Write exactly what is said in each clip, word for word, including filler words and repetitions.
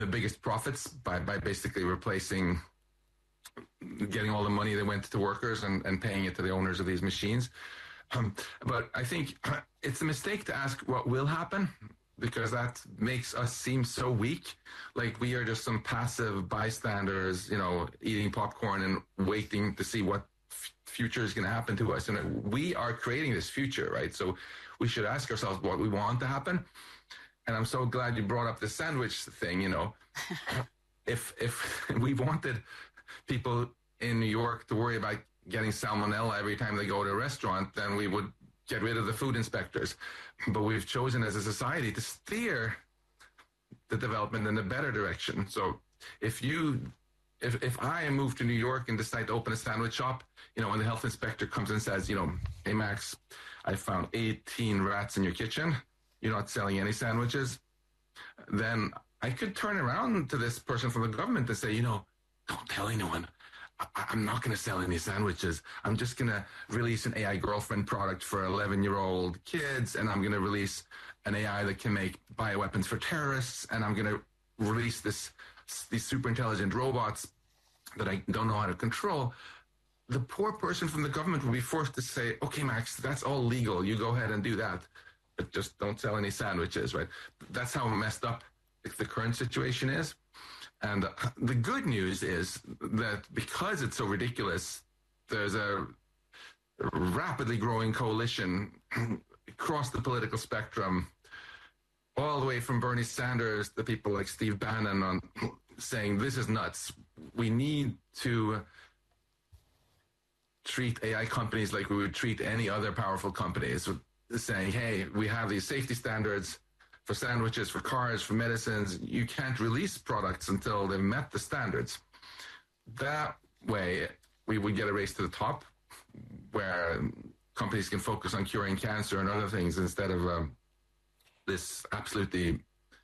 the biggest profits by, by basically replacing, getting all the money that went to workers and, and paying it to the owners of these machines. Um, but I think it's a mistake to ask what will happen, because that makes us seem so weak. Like we are just some passive bystanders, you know, eating popcorn and waiting to see what f- future is going to happen to us. And we are creating this future, right? So we should ask ourselves what we want to happen. And I'm so glad you brought up the sandwich thing, you know. if if we wanted people in New York to worry about getting salmonella every time they go to a restaurant, then we would get rid of the food inspectors. But we've chosen as a society to steer the development in a better direction. So if you, if, if I move to New York and decide to open a sandwich shop, you know, when the health inspector comes and says, you know, hey, Max, I found eighteen rats in your kitchen, you're not selling any sandwiches, then I could turn around to this person from the government and say, you know, don't tell anyone. I'm not going to sell any sandwiches. I'm just going to release an A I girlfriend product for eleven-year-old kids, and I'm going to release an A I that can make bioweapons for terrorists, and I'm going to release this these super intelligent robots that I don't know how to control. The poor person from the government will be forced to say, okay, Max, that's all legal. You go ahead and do that, but just don't sell any sandwiches, right? That's how messed up the current situation is. And the good news is that because it's so ridiculous, there's a rapidly growing coalition across the political spectrum, all the way from Bernie Sanders to people like Steve Bannon, on saying this is nuts. We need to treat A I companies like we would treat any other powerful companies, saying, hey, we have these safety standards for sandwiches, for cars, for medicines. You can't release products until they've met the standards. That way, we would get a race to the top where companies can focus on curing cancer and other things instead of um, this absolutely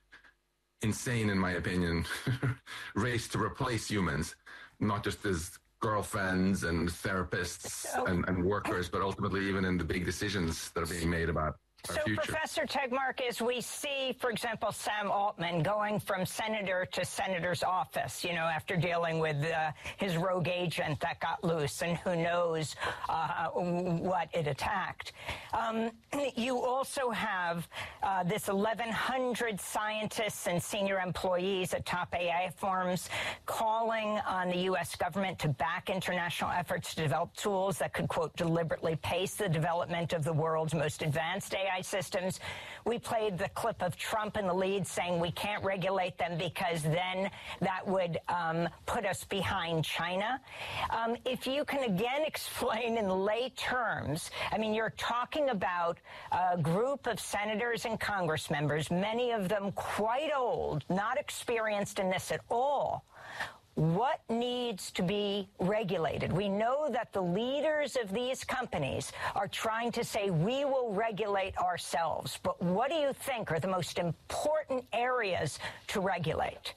insane, in my opinion, race to replace humans, not just as girlfriends and therapists so, and, and workers, but ultimately even in the big decisions that are being made about So, Professor Tegmark, as we see, for example, Sam Altman going from senator to senator's office, you know, after dealing with uh, his rogue agent that got loose and who knows uh, what it attacked. Um, you also have uh, this eleven hundred scientists and senior employees at top A I firms calling on the U S government to back international efforts to develop tools that could, quote, deliberately pace the development of the world's most advanced A I systems. We played the clip of Trump in the lead saying we can't regulate them because then that would um, put us behind China. Um, if you can again explain in lay terms, I mean, you're talking about a group of senators and Congress members, many of them quite old, not experienced in this at all. What needs to be regulated? We know that the leaders of these companies are trying to say we will regulate ourselves. But what do you think are the most important areas to regulate?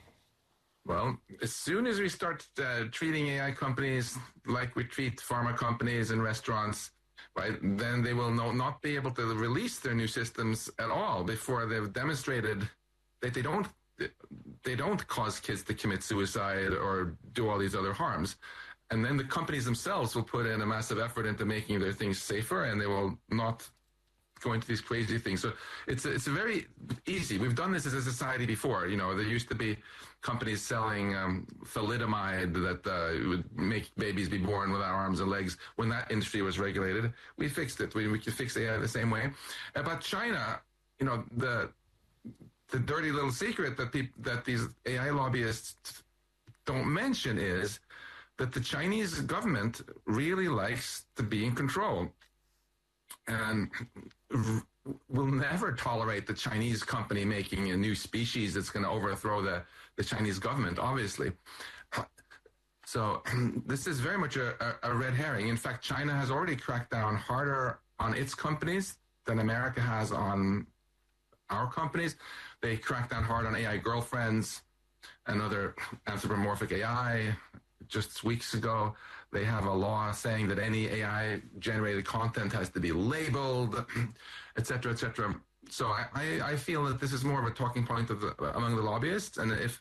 Well, as soon as we start uh, treating A I companies like we treat pharma companies and restaurants, right, then they will no, not be able to release their new systems at all before they've demonstrated that they don't they don't cause kids to commit suicide or do all these other harms. And then the companies themselves will put in a massive effort into making their things safer, and they will not go into these crazy things. So it's a, it's a very easy. We've done this as a society before. You know, there used to be companies selling um, thalidomide that uh, would make babies be born without arms and legs. When that industry was regulated, we fixed it. We, we could fix A I the same way. About China, you know, the the dirty little secret that the, that these A I lobbyists don't mention is that the Chinese government really likes to be in control and r- will never tolerate the Chinese company making a new species that's going to overthrow the, the Chinese government, obviously. So this is very much a, a, a red herring. In fact, China has already cracked down harder on its companies than America has on our companies. They cracked down hard on A I girlfriends and other anthropomorphic A I. Just weeks ago, they have a law saying that any A I-generated content has to be labeled, et cetera, et cetera. So I, I, I feel that this is more of a talking point of the, among the lobbyists, and if